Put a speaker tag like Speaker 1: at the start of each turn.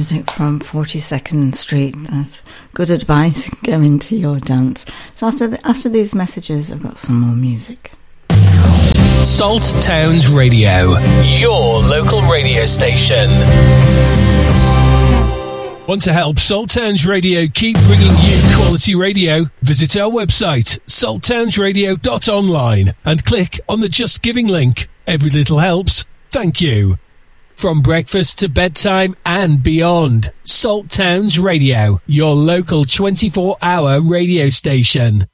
Speaker 1: music from 42nd Street. That's good advice going to your dance. So after these messages, I've got some more music.
Speaker 2: Salt Towns Radio, your local radio station. Want to help Salt Towns Radio keep bringing you quality radio? Visit our website, salttownsradio.online, and click on the Just Giving link. Every little helps. Thank you. From breakfast to bedtime and beyond, Salt Towns Radio, your local 24-hour radio station.